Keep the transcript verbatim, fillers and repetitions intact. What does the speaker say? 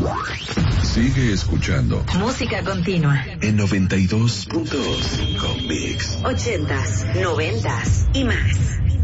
Sigue escuchando Música Continua en noventa y dos punto cinco Mix. Ochentas, noventas y más.